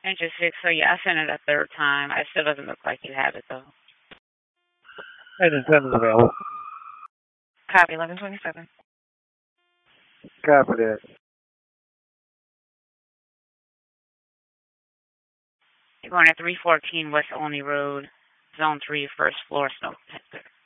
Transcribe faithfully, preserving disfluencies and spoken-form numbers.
Interesting. So yeah, I sent it a third time. It still doesn't look like you have it though. Engine ten is available. Copy eleven twenty-seven. Copy that. You're going at three fourteen West Olney Road, Zone three, first floor, snow detector.